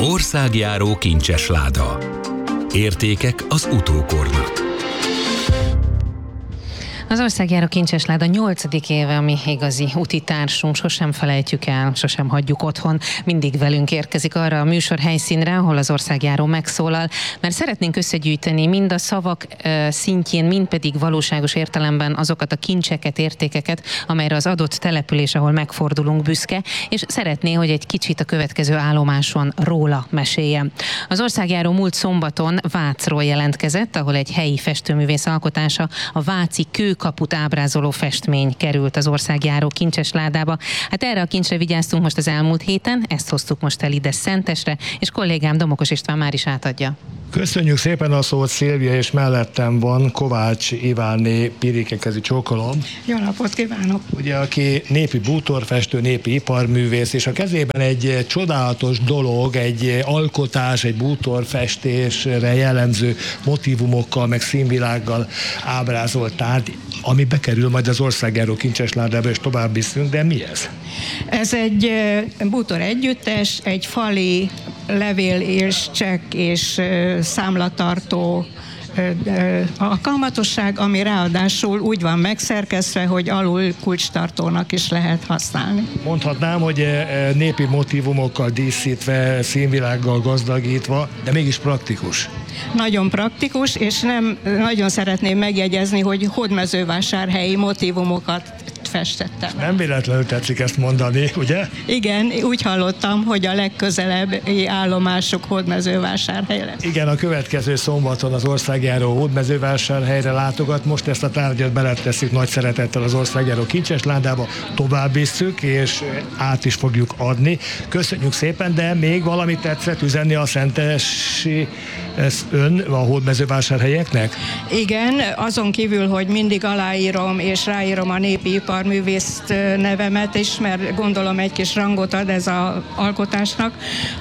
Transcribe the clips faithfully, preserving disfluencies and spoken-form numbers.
Országjáró kincsesláda. Értékek az utókornak. Az Országjáró kincsesláda nyolcadik éve, ami igazi úti társunk, sosem felejtjük el, sosem hagyjuk otthon, mindig velünk érkezik arra a műsor helyszínre, ahol az Országjáró megszólal, mert szeretnénk összegyűjteni mind a szavak szintjén, mind pedig valóságos értelemben azokat a kincseket, értékeket, amelyre az adott település, ahol megfordulunk, büszke, és szeretné, hogy egy kicsit a következő állomáson róla meséljen. Az Országjáró múlt szombaton Vácról jelentkezett, ahol egy helyi festőművész alkotása, a váci kő kaput ábrázoló festmény került az Országjáró kincsesládába. Hát erre a kincsre vigyáztunk most az elmúlt héten, ezt hoztuk most el ide Szentesre, és kollégám Domokos István már is átadja. Köszönjük szépen a szót, Szilvia, és mellettem van Kovács Ivánné, Pirike, kezi csókolom. Jó napot kívánok! Ugye, aki népi bútorfestő, népi iparművész, és a kezében egy csodálatos dolog, egy alkotás, egy bútorfestésre jellemző motívumokkal, meg színvilággal ábrázolt tárgy, ami bekerül majd az Országjáró kincsesládába, és tovább viszünk, de mi ez? Ez egy bútor együttes, egy fali levél és csekk és számlatartó alkalmatosság, ami ráadásul úgy van megszerkesztve, hogy alul kulcstartónak is lehet használni. Mondhatnám, hogy népi motívumokkal díszítve, színvilággal gazdagítva, de mégis praktikus. Nagyon praktikus, és nem nagyon szeretném megjegyezni, hogy hódmezővásárhelyi motívumokat festettem. Nem véletlenül tetszik ezt mondani, ugye? Igen, úgy hallottam, hogy a legközelebbi állomások Hódmezővásárhely lesz. Igen, a következő szombaton az Országjáró Hódmezővásárhelyre látogat. Most ezt a tárgyat beletesszük nagy szeretettel az Országjáró kincsesládába, tovább visszük, és át is fogjuk adni. Köszönjük szépen, de még valamit tetszett üzenni a szentesi ez ön a hódmezővásárhelyeknek? Igen, azon kívül, hogy mindig aláírom és ráírom a népi iparművész nevemet is, mert gondolom egy kis rangot ad ez az alkotásnak.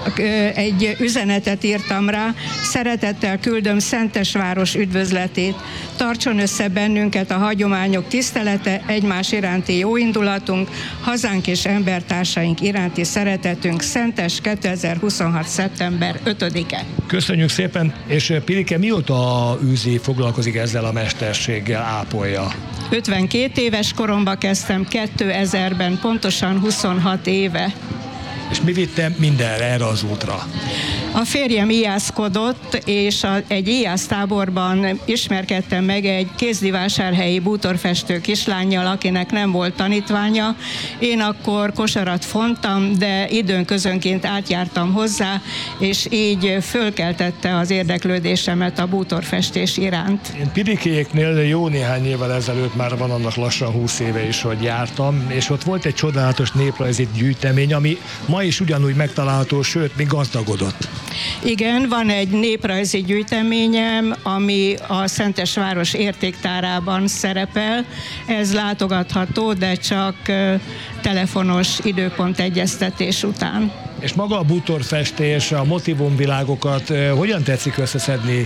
Egy üzenetet írtam rá, szeretettel küldöm Szentesváros üdvözletét, tartson össze bennünket a hagyományok tisztelete, egymás iránti jóindulatunk, hazánk és embertársaink iránti szeretetünk, Szentes kétezer-huszonhat. szeptember ötödike. Köszönjük szépen, és Pirike mióta űzi, foglalkozik ezzel a mesterséggel, ápolja? ötvenkét éves koromban kezdtem, kétezerben, pontosan huszonhat éve. És mi vitte mindenre erre az útra? A férjem íjászkodott, és a, egy íjásztáborban ismerkedtem meg egy kézdivásárhelyi bútorfestő kislánnyal, akinek nem volt tanítványa. Én akkor kosarat fontam, de időnközönként átjártam hozzá, és így fölkeltette az érdeklődésemet a bútorfestés iránt. Én Pirikéknél jó néhány évvel ezelőtt, már van annak lassan húsz éve is, hogy jártam, és ott volt egy csodálatos néprajzi gyűjtemény, ami ma is ugyanúgy megtalálható, sőt, még gazdagodott. Igen, van egy néprajzi gyűjteményem, ami a Szentesváros értéktárában szerepel. Ez látogatható, de csak telefonos időpontegyeztetés után. És maga a bútorfestés, a motivumvilágokat hogyan tetszik összeszedni?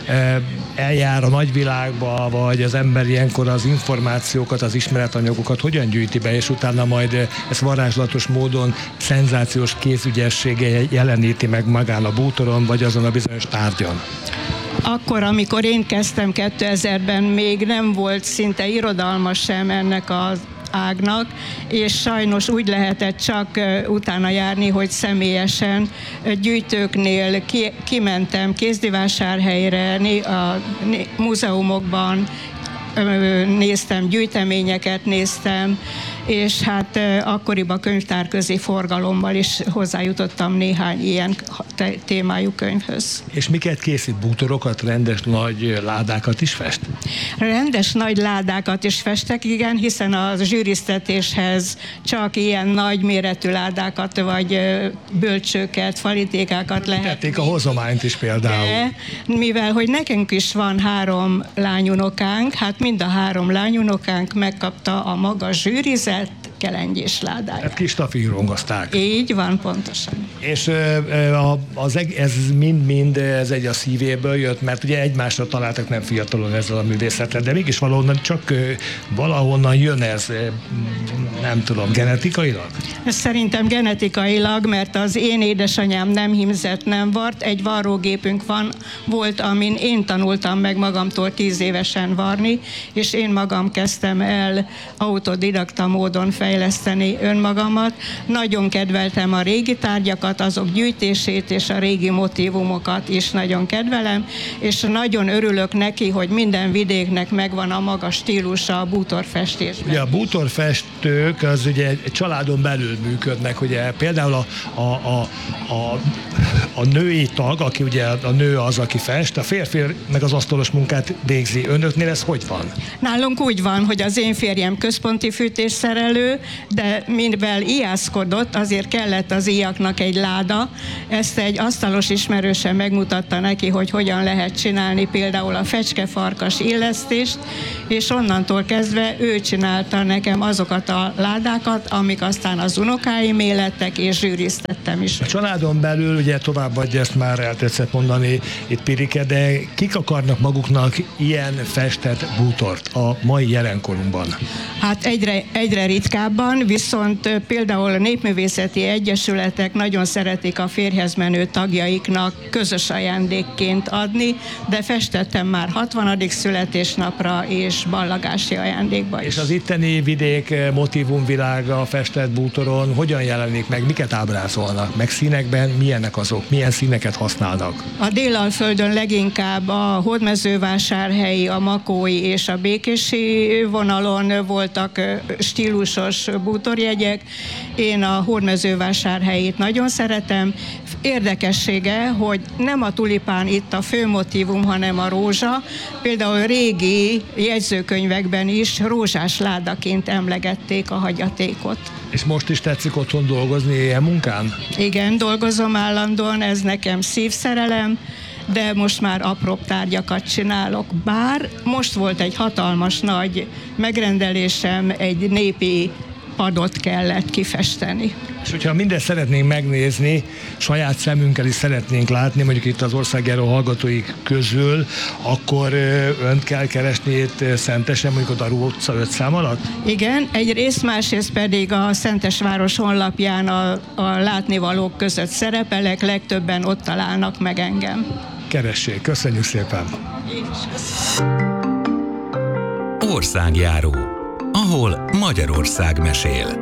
Eljár a nagyvilágba, vagy az ember ilyenkor az információkat, az ismeretanyagokat hogyan gyűjti be, és utána majd ezt varázslatos módon szenzációs kézügyessége jeleníti meg magán a bútoron, vagy azon a bizonyos tárgyon? Akkor, amikor én kezdtem kétezerben, még nem volt szinte irodalma sem ennek az ágnak, és sajnos úgy lehetett csak utána járni, hogy személyesen gyűjtőknél ki, kimentem kézdivásárhelyre, a múzeumokban néztem, gyűjteményeket néztem, és hát akkoriban könyvtárközi forgalommal is hozzájutottam néhány ilyen témájú könyvhöz. És miket készít? Bútorokat, rendes nagy ládákat is fest? Rendes nagy ládákat is festek, igen, hiszen a zsűriztetéshez csak ilyen nagy méretű ládákat, vagy bölcsőket, falitékákat lehet. Tették a hozományt is például. De, mivel, hogy nekünk is van három lányunokánk, hát mind a három lányunokánk megkapta a maga zsűrizet kelengyés ládája. Hát kis stafírongozták. Így van, pontosan. És a, az, ez mind-mind ez egy a szívéből jött, mert ugye egymásra találtak nem fiatalon ezzel a művészettel, de mégis valahonnan csak valahonnan jön ez, nem tudom, genetikailag? Ez szerintem genetikailag, mert az én édesanyám nem hímzett, nem vart, egy varrógépünk van, volt, amin én tanultam meg magamtól tíz évesen varni, és én magam kezdtem el autodidakta módon fejleszteni önmagamat. Nagyon kedveltem a régi tárgyakat, azok gyűjtését és a régi motívumokat is nagyon kedvelem, és nagyon örülök neki, hogy minden vidéknek megvan a maga stílusa a bútorfestésben. Ugye a bútorfestők az ugye egy családon belül működnek, ugye például a, a, a, a, a női tag, aki ugye a nő az, aki fest, a férfi meg az asztalos munkát végzi. Önöknél ez hogy van? Nálunk úgy van, hogy az én férjem központi fűtésszerelő, de mivel ijászkodott, azért kellett az íjaknak egy láda. Ezt egy asztalos ismerősen megmutatta neki, hogy hogyan lehet csinálni például a fecskefarkas illesztést, és onnantól kezdve ő csinálta nekem azokat a ládákat, amik aztán az unokáimé lettek, és zsűriztettem is. A családon belül ugye továbbadja, ezt már eltetszett mondani itt Pirike, de kik akarnak maguknak ilyen festett bútort a mai jelenkorunkban? Hát egyre, egyre ritkábban, viszont például a népművészeti egyesületek nagyon szeretik a férjhez menő tagjaiknak közös ajándékként adni, de festettem már hatvanadik születésnapra és ballagási ajándékba is. És az itteni vidék motivumvilága a festett bútoron hogyan jelenik meg, miket ábrázolnak, meg színekben milyenek azok, milyen színeket használnak? A Délalföldön leginkább a hódmezővásárhelyi, a makói és a békési vonalon voltak stílusos bútorjegyek. Én a hódmezővásárhelyit nagyon szeretem. Érdekessége, hogy nem a tulipán itt a fő motívum, hanem a rózsa. Például régi jegyzőkönyvekben is rózsás ládaként emlegették a hagyatékot. És most is tetszik otthon dolgozni ilyen munkán? Igen, dolgozom állandóan, ez nekem szívszerelem, de most már apróbb tárgyakat csinálok. Bár most volt egy hatalmas nagy megrendelésem, egy népi padot kellett kifesteni. És hogyha mindezt szeretnénk megnézni, saját szemünkkel is szeretnénk látni, mondjuk itt az Országjáró hallgatóik közül, akkor önt kell keresni itt Szentesen, mondjuk a Darú utca öt szám alatt? Igen, egyrészt, másrészt pedig a Szentesváros honlapján a, a látnivalók között szerepelek, legtöbben ott találnak meg engem. Keressék, köszönjük szépen! Országjáró, ahol Magyarország mesél.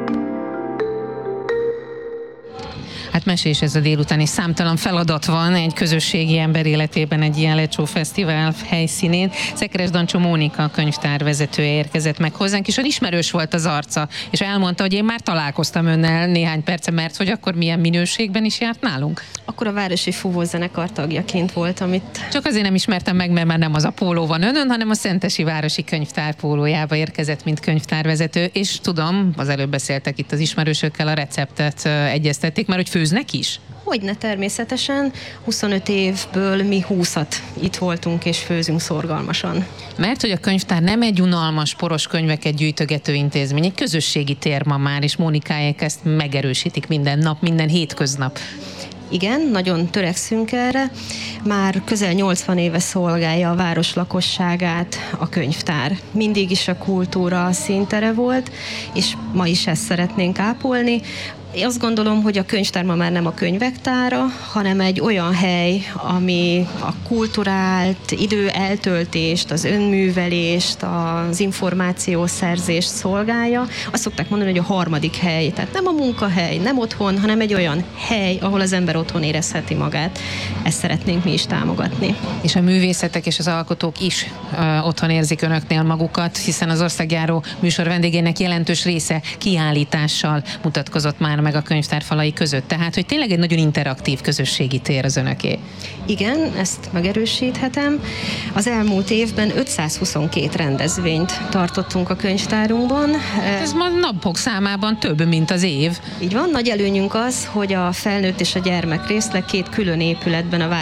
Hát mesés ez a délután, és számtalan feladat van egy közösségi ember életében egy ilyen lecsó fesztivál helyszínén. Szekeres Dancsó Mónika könyvtárvezetője érkezett meg hozzánk, és olyan ismerős volt az arca, és elmondta, hogy én már találkoztam önnel néhány perce, mert hogy akkor milyen minőségben is járt nálunk? Akkor a Városi Fúvózenekar tagjaként voltam itt. Csak azért nem ismertem meg, mert már nem az a póló van önön, hanem a Szentesi Városi Könyvtár pólójába érkezett, mint könyvtárvezető, és tudom, az előbb beszéltek itt az ismerősökkel, a receptet egyeztették, mert hogy főznek is? Hogyne, természetesen. huszonöt évből mi húszat itt voltunk és főzünk szorgalmasan. Mert hogy a könyvtár nem egy unalmas, poros könyveket gyűjtögető intézmény, egy közösségi tér ma már, és Mónikáék ezt megerősítik minden nap, minden hétköznap. Igen, nagyon törekszünk erre. Már közel nyolcvan éve szolgálja a város lakosságát a könyvtár. Mindig is a kultúra színtere volt, és ma is ezt szeretnénk ápolni. Én azt gondolom, hogy a könyvtár ma már nem a könyvek tára, hanem egy olyan hely, ami a kulturált idő eltöltést, az önművelést, az információszerzést szolgálja. Azt szokták mondani, hogy a harmadik hely. Tehát nem a munkahely, nem otthon, hanem egy olyan hely, ahol az ember otthon érezheti magát. Ezt szeretnénk mi is támogatni. És a művészetek és az alkotók is ö, otthon érzik önöknél magukat, hiszen az Országjáró műsor vendégének jelentős része kiállítással mutatkozott már meg a könyvtár falai között. Tehát, hogy tényleg egy nagyon interaktív közösségi tér az önöké. Igen, ezt megerősíthetem. Az elmúlt évben ötszázhuszonkettő rendezvényt tartottunk a könyvtárunkban. Ez ma napok számában több, mint az év. Így van, nagy előnyünk az, hogy a felnőtt és a gyermek részleg két külön épületben, a város két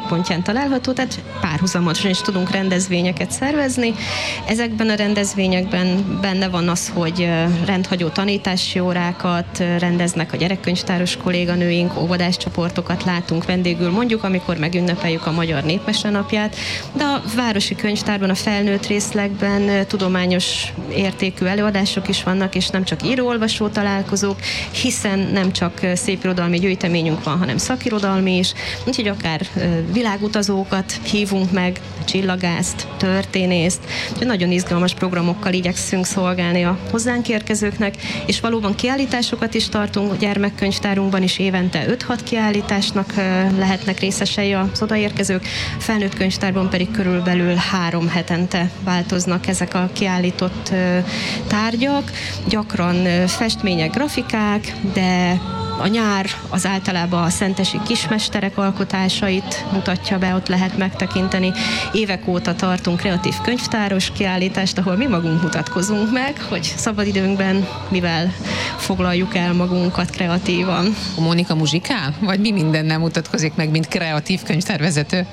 végpontján található, tehát párhuzamosan is tudunk rendezvényeket szervezni. Ezekben a rendezvényekben benne van az, hogy rendhagyó tanítási órákat rendeznek a gyerekkönyvtáros kolléganőink, óvodás csoportokat látunk vendégül, mondjuk amikor megünnepeljük a Magyar Népmese napját, de a városi könyvtárban a felnőtt részlegben tudományos értékű előadások is vannak, és nem csak író-olvasó találkozók, hiszen nem csak szépirodalmi gyűjteményünk van, hanem szakirodalmi is, úgyhogy akár világutazókat hívunk meg, csillagászt, történészt, úgyhogy nagyon izgalmas programokkal igyekszünk szolgálni a hozzánk érkezőknek, és valóban kiállításokat is tartunk, a gyermekkönyvtárunkban is évente öt-hat kiállításnak lehetnek részesei az odaérkezők, felnőtt könyvtárban pedig körülbelül három hetente változnak ezek a kiállított tárgyak, gyakran festmények, grafikák, de a nyár az általában a szentesi kismesterek alkotásait mutatja be, ott lehet megtekinteni. Évek óta tartunk kreatív könyvtáros kiállítást, ahol mi magunk mutatkozunk meg, hogy szabadidőnkben mivel foglaljuk el magunkat kreatívan. Mónika muzsikál? Vagy mi mindennel mutatkozik meg, mint kreatív könyvtárvezető?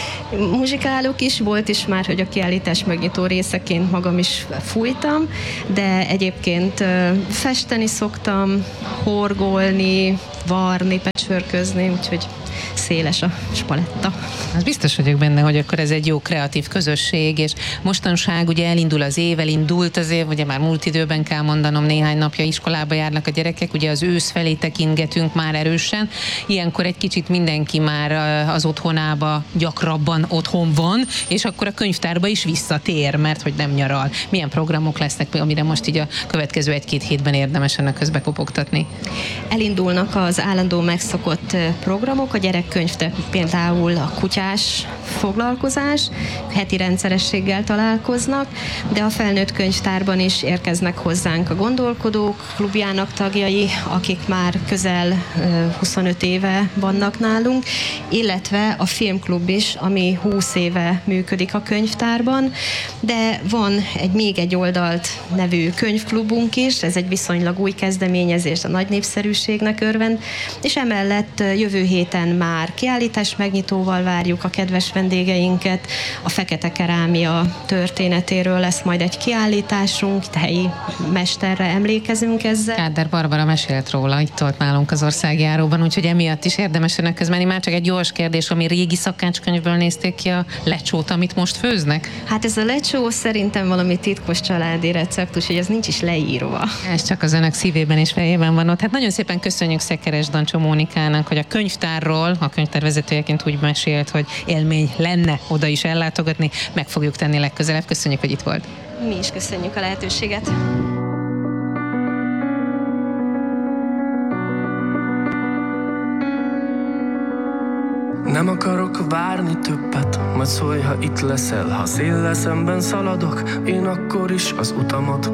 Muzsikálok is, volt is már, hogy a kiállítás megnyitó részeként magam is fújtam, de egyébként festeni szoktam, horgolni, varni, pecsörközni, úgyhogy széles a spaletta. Az biztos vagyok benne, hogy akkor ez egy jó kreatív közösség, és mostanság ugye elindul az év, elindult az év, ugye már múlt időben kell mondanom, néhány napja iskolába járnak a gyerekek, ugye az ősz felé tekintgetünk már erősen, ilyenkor egy kicsit mindenki már az otthonába gyakrabban otthon van, és akkor a könyvtárba is visszatér, mert hogy nem nyaral. Milyen programok lesznek, amire most így a következő egy-két hétben érdemes ennek közbekopogtatni? Elindulnak az állandó megszokott programok, a gyerekkönyvtár például a kutyás foglalkozás, heti rendszerességgel találkoznak, de a felnőtt könyvtárban is érkeznek hozzánk a gondolkodók klubjának tagjai, akik már közel huszonöt éve vannak nálunk, illetve a filmklub is, ami húsz éve működik a könyvtárban, de van egy még egy oldalt nevű könyvklubunk is, ez egy viszonylag új kezdeményezés, a nagy népszerűségnek örvend, és emellett jövő héten már kiállítás megnyitóval várjuk a kedves vendégeinket. A fekete kerámia történetéről lesz majd egy kiállításunk, helyi mesterre emlékezünk ezzel. Kádár Barbara mesélt róla, itt volt nálunk az országjáróban, úgyhogy emiatt is érdemes önökhöz menni. Már csak egy gyors kérdés, ami régi szakácskönyvből nézték ki a lecsót, amit most főznek? Hát ez a lecsó szerintem valami titkos családi receptus, hogy ez nincs is leírva. Ez csak az önök szívében és fejében van ott. Hát nagyon szépen köszönjük Szekeres Dancsó Mónikának, hogy a könyvtárról, a könyvtárvezetőjeként úgy mesélt, hogy élmény lenne oda is ellátogatni. Meg fogjuk tenni legközelebb. Köszönjük, hogy itt volt. Mi is köszönjük a lehetőséget. Nem akarok várni többet, majd szólj, ha itt leszel. Ha széllel szemben szaladok, én akkor is az utamat